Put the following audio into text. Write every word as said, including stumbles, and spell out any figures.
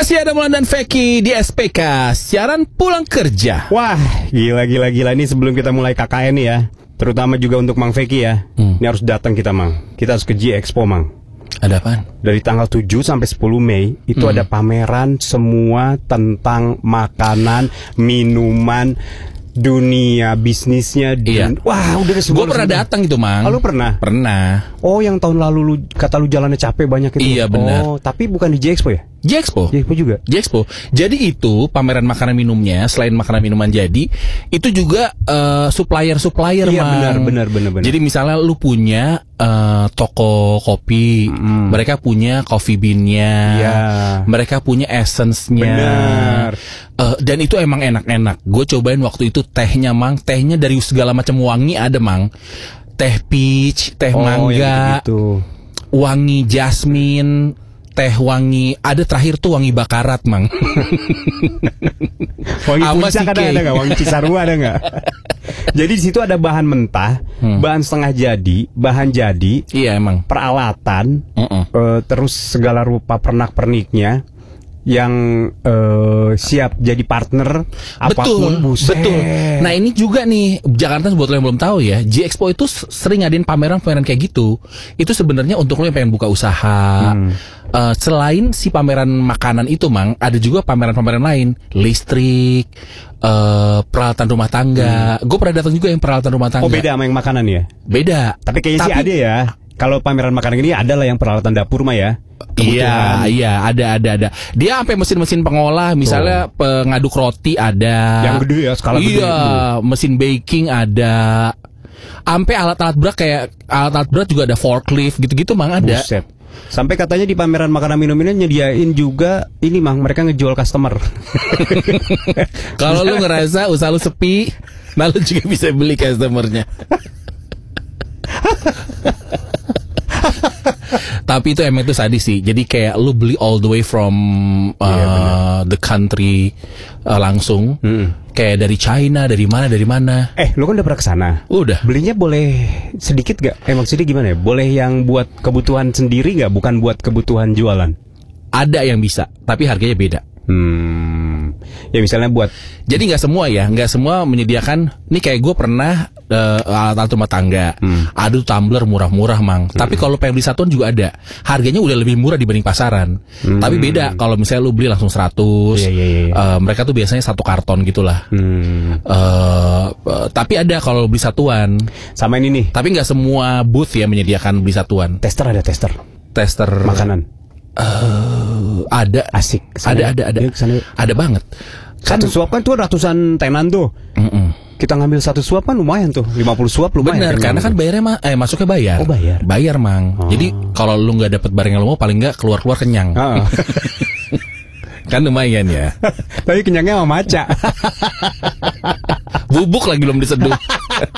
Masih ada Mulan dan Feki di S P K, siaran pulang kerja. Wah, gila gila gila ini sebelum kita mulai K K N nih ya. Terutama juga untuk Mang Feki ya. Hmm. Ini harus datang kita, Mang. Kita harus ke G Expo, Mang. Ada apaan? Dari tanggal tujuh sampai sepuluh Mei itu hmm. ada pameran semua tentang makanan, minuman, dunia bisnisnya. Iya. Dun- Wah, udah ada semua. Gue pernah datang itu, Mang. Oh, lu pernah? Pernah. Oh, yang tahun lalu lu kata lu jalannya capek banyak itu. Iya, benar. Oh, tapi bukan di G Expo ya? G Expo. G Expo juga. G Expo. Jadi itu pameran makanan minumnya selain makanan minuman jadi itu juga uh, supplier-supplier, Iya, Mang. benar benar benar benar. Jadi misalnya lu punya uh, toko kopi, mm. mereka punya coffee bean-nya. Iya. Mereka punya essence-nya. Benar. Uh, dan itu emang enak-enak. Gue cobain waktu itu tehnya, Mang. Tehnya dari segala macam wangi ada, Mang. Teh peach, teh oh, mangga, gitu. wangi jasmine, teh wangi, ada terakhir tuh wangi bakarat, Mang. Wangi puncak ada ada nggak? Wangi Cisarua ada nggak? Jadi di situ ada bahan mentah, hmm. bahan setengah jadi, bahan jadi, iya emang, peralatan, uh-uh. uh, terus segala rupa pernak-perniknya yang uh, siap jadi partner apapun. Betul, betul. Nah ini juga nih Jakarta buat lo yang belum tahu ya, G Expo itu sering ngadain pameran-pameran kayak gitu. Itu sebenarnya untuk lo yang pengen buka usaha. Hmm. Uh, selain si pameran makanan itu, Mang, ada juga pameran-pameran lain, listrik, uh, peralatan rumah tangga. Hmm. Gue pernah datang juga yang peralatan rumah tangga. Oh beda sama yang makanan ya? Beda. Tapi kayaknya Tapi, sih ada ya. Kalau pameran makanan ini adalah yang peralatan dapur mah ya. Iya, iya, ada, ada, ada. Dia sampai mesin-mesin pengolah, misalnya oh. pengaduk roti ada. Yang gede ya, skala gede. Iya, mesin baking ada. Sampai alat-alat berat kayak alat-alat berat juga ada forklift, gitu-gitu, Mang, ada. Buset. Sampai katanya di pameran makanan minum ini nyediain juga ini, Mang, mereka ngejual customer. Kalau lu ngerasa usaha lu sepi, nah lu juga bisa beli customernya. Tapi itu emang itu sadis sih. Jadi kayak lu beli all the way from uh, yeah, the country uh, langsung. Mm. Kayak dari China, dari mana, dari mana. Eh, lu kan udah pernah kesana. Udah. Belinya boleh sedikit gak? Eh, maksudnya gimana ya? Boleh yang buat kebutuhan sendiri gak? Bukan buat kebutuhan jualan? Ada yang bisa, tapi harganya beda. Hmm, ya misalnya buat. Jadi nggak semua ya, nggak semua menyediakan. Nih kayak gue pernah uh, alat-alat rumah tangga, hmm. ada tumbler murah-murah, Mang. Hmm. Tapi kalau pengen beli satuan juga ada. Harganya udah lebih murah dibanding pasaran. Hmm. Tapi beda kalau misalnya lu beli langsung seratus. Yeah, yeah, yeah. Uh, mereka tuh biasanya satu karton gitulah. Hmm. Uh, uh, tapi ada kalau beli satuan. Sama ini nih. Tapi nggak semua booth ya menyediakan beli satuan. Tester ada tester. Tester makanan. Uh, ada asik ada ada ada ya, ada banget kan, satu suap kan tuh ratusan tenan tuh. Mm-mm. Kita ngambil satu suap kan lumayan tuh, lima puluh suap lumayan. Bener, karena kan bayarnya ma- eh masuknya bayar. Oh bayar. Bayar, Mang. Oh. Jadi kalau lu nggak dapet barang yang lu mau, paling nggak keluar-keluar kenyang. Oh. Kan lumayan ya. Tapi kenyangnya sama maca. Bubuk lagi belum diseduh.